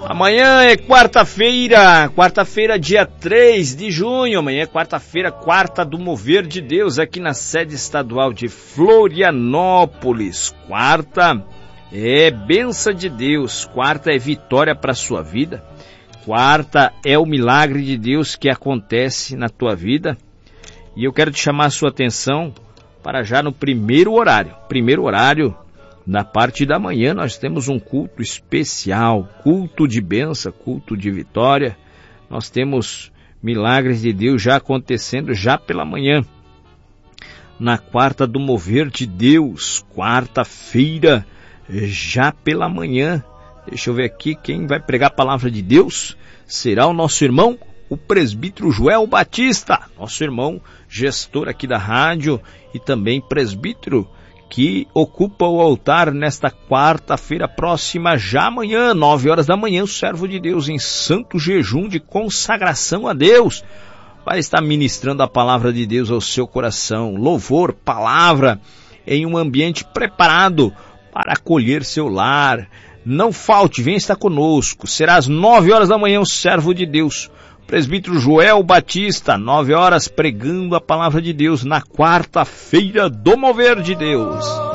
Amanhã é quarta-feira, dia 3 de junho. Amanhã é quarta-feira, quarta do Mover de Deus, aqui na sede estadual de Florianópolis. Quarta é bênção de Deus, quarta é vitória para a sua vida, quarta é o milagre de Deus que acontece na tua vida. E eu quero te chamar a sua atenção para já no primeiro horário, na parte da manhã, nós temos um culto especial, culto de bênção, culto de vitória. Nós temos milagres de Deus já acontecendo já pela manhã. Na quarta do Mover de Deus, quarta-feira, já pela manhã. Deixa eu ver aqui quem vai pregar a palavra de Deus. Será o nosso irmão, o presbítero Joel Batista, nosso irmão gestor aqui da rádio e também presbítero que ocupa o altar nesta quarta-feira próxima, já amanhã, 9 horas da manhã, o servo de Deus em santo jejum de consagração a Deus vai estar ministrando a palavra de Deus ao seu coração, louvor, palavra, em um ambiente preparado para acolher seu lar. Não falte, venha estar conosco, será às 9 horas da manhã o servo de Deus, presbítero Joel Batista, 9 horas, pregando a palavra de Deus na quarta-feira do Mover de Deus.